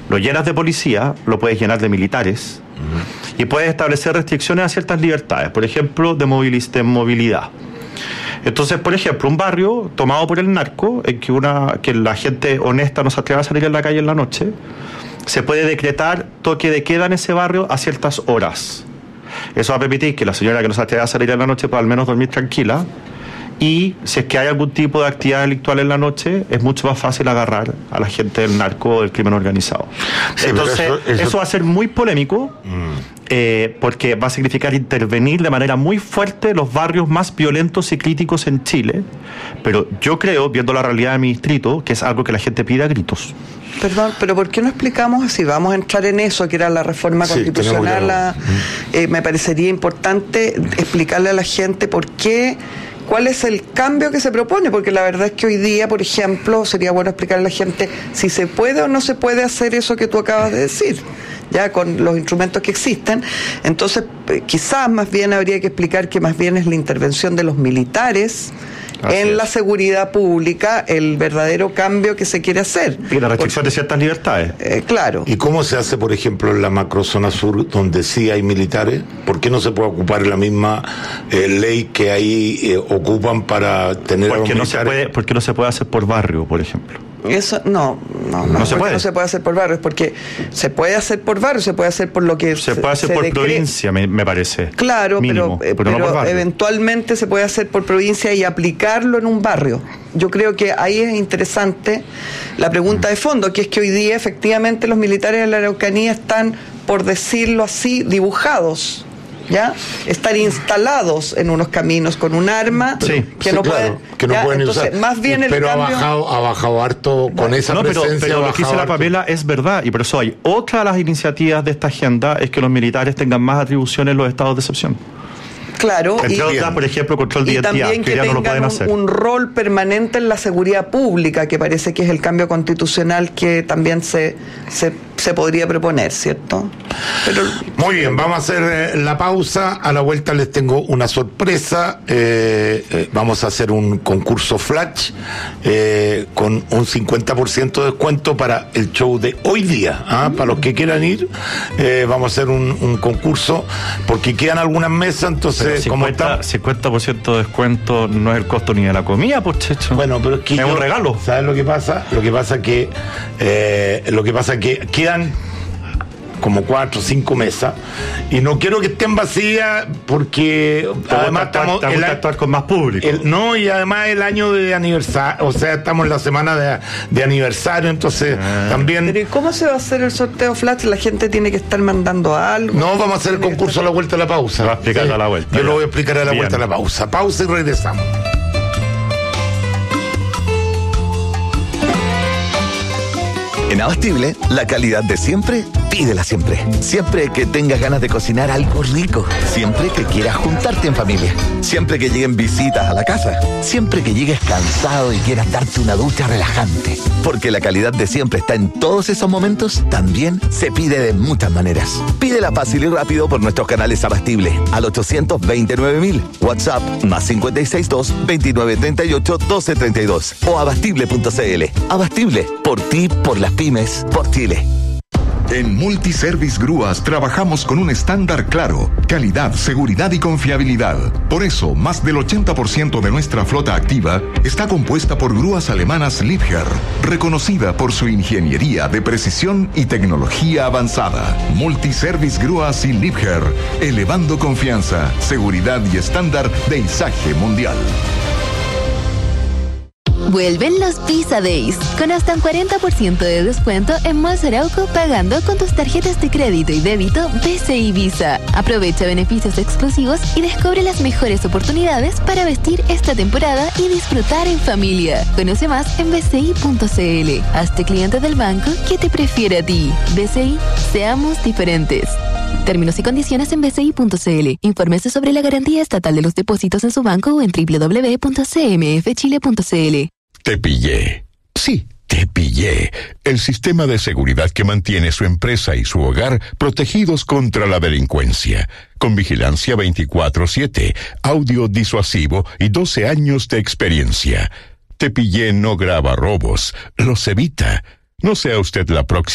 lo llenas de policía, lo puedes llenar de militares, y puedes establecer restricciones a ciertas libertades, por ejemplo, de movilidad. Entonces, por ejemplo, un barrio tomado por el narco, en que la gente honesta no se atreva a salir a la calle en la noche, se puede decretar toque de queda en ese barrio a ciertas horas. Eso va a permitir que la señora que no se atreva a salir en la noche pueda al menos dormir tranquila, y si es que hay algún tipo de actividad delictual en la noche, es mucho más fácil agarrar a la gente del narco o del crimen organizado. Sí, entonces, eso va a ser muy polémico, porque va a significar intervenir de manera muy fuerte los barrios más violentos y críticos en Chile, pero yo creo, viendo la realidad de mi distrito, que es algo que la gente pide a gritos. Perdón, pero ¿por qué no explicamos, si vamos a entrar en eso, que era la reforma constitucional, me parecería importante explicarle a la gente cuál es el cambio que se propone? Porque la verdad es que hoy día, por ejemplo, sería bueno explicarle a la gente si se puede o no se puede hacer eso que tú acabas de decir, ya con los instrumentos que existen. Entonces, quizás más bien habría que explicar que más bien es la intervención de los militares en la seguridad pública el verdadero cambio que se quiere hacer. Y la restricción de ciertas libertades. Claro. ¿Y cómo se hace, por ejemplo, en la macrozona sur, donde sí hay militares? ¿Por qué no se puede ocupar la misma ley que ahí ocupan para tener a los militares? ¿Por qué no se puede hacer por barrio, por ejemplo? Eso no se puede. No se puede hacer por barrios, porque se puede hacer por barrio, se puede hacer por lo que se puede hacer por provincia, me parece. Claro, mínimo, pero no eventualmente se puede hacer por provincia y aplicarlo en un barrio. Yo creo que ahí es interesante la pregunta de fondo, que es que hoy día efectivamente los militares de la Araucanía están, por decirlo así, dibujados, ¿ya? Están instalados en unos caminos con un arma que no pueden usar. Más bien pero ha bajado harto con esa presencia. Pero lo que dice la Pamela es verdad, y por eso hay otra de las iniciativas de esta agenda, es que los militares tengan más atribuciones en los estados de excepción. Claro, entre otras, por ejemplo, control de identidad, también que ya no lo pueden hacer. Un rol permanente en la seguridad pública, que parece que es el cambio constitucional que también se podría proponer, ¿cierto? Pero muy bien, vamos a hacer la pausa. A la vuelta les tengo una sorpresa. Vamos a hacer un concurso flash con un 50% de descuento para el show de hoy día. Para los que quieran ir, vamos a hacer un concurso, porque quedan algunas mesas, entonces 50% de descuento no es el costo ni de la comida, pues, Checho. Bueno, pero es que un regalo. ¿Sabes lo que pasa? Lo que pasa que quedan como 4 o 5 mesas y no quiero que estén vacías, porque además estamos actuar con más público. Y además el año de aniversario, o sea, estamos en la semana de aniversario, entonces también. Pero ¿y cómo se va a hacer el sorteo flash? La gente tiene que estar mandando algo. No, vamos a hacer el concurso a la vuelta de la pausa. Lo voy a explicar a la vuelta. Yo lo voy a explicar a la vuelta de la pausa. Pausa y regresamos. En Abastible, la calidad de siempre, pídela siempre. Siempre que tengas ganas de cocinar algo rico. Siempre que quieras juntarte en familia. Siempre que lleguen visitas a la casa. Siempre que llegues cansado y quieras darte una ducha relajante. Porque la calidad de siempre está en todos esos momentos, también se pide de muchas maneras. Pídela fácil y rápido por nuestros canales Abastible al 829.000, WhatsApp más 562-2938-1232 o abastible.cl. Abastible, por ti, por las pymes, por Chile. En Multiservice Grúas trabajamos con un estándar claro: calidad, seguridad y confiabilidad. Por eso, más del 80% de nuestra flota activa está compuesta por grúas alemanas Liebherr, reconocida por su ingeniería de precisión y tecnología avanzada. Multiservice Grúas y Liebherr, elevando confianza, seguridad y estándar de izaje mundial. Vuelven los Visa Days, con hasta un 40% de descuento en Malls Arauco pagando con tus tarjetas de crédito y débito BCI Visa. Aprovecha beneficios exclusivos y descubre las mejores oportunidades para vestir esta temporada y disfrutar en familia. Conoce más en bci.cl. Hazte cliente del banco que te prefiere a ti. BCI, seamos diferentes. Términos y condiciones en bci.cl. Infórmese sobre la garantía estatal de los depósitos en su banco o en www.cmfchile.cl. Te pillé. Sí, te pillé. El sistema de seguridad que mantiene su empresa y su hogar protegidos contra la delincuencia. Con vigilancia 24/7, audio disuasivo y 12 años de experiencia. Te pillé no graba robos, los evita. No sea usted la próxima